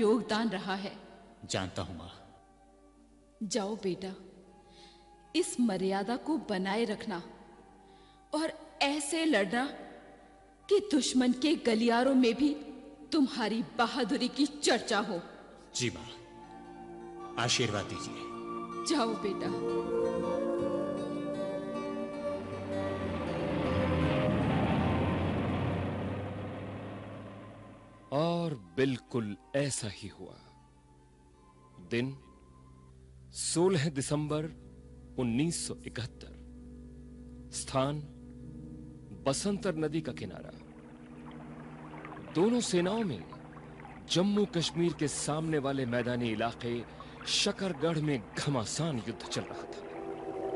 योगदान रहा है। जानता हूं मां। जाओ बेटा, इस मर्यादा को बनाए रखना और ऐसे लड़ना कि दुश्मन के गलियारों में भी तुम्हारी बहादुरी की चर्चा हो। जी मां, आशीर्वाद दीजिए। जाओ बेटा। और बिल्कुल ऐसा ही हुआ। दिन 16 दिसंबर 1971। स्थान बसंतर नदी का किनारा। दोनों सेनाओं में जम्मू कश्मीर के सामने वाले मैदानी इलाके शकरगढ़ में घमासान युद्ध चल रहा था।